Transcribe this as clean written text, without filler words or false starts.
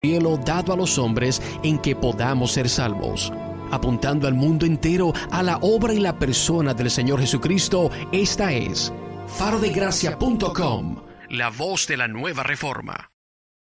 cielo dado a los hombres en que podamos ser salvos. Apuntando al mundo entero a la obra y la persona del Señor Jesucristo, esta es farodegracia.com, la voz de la nueva reforma.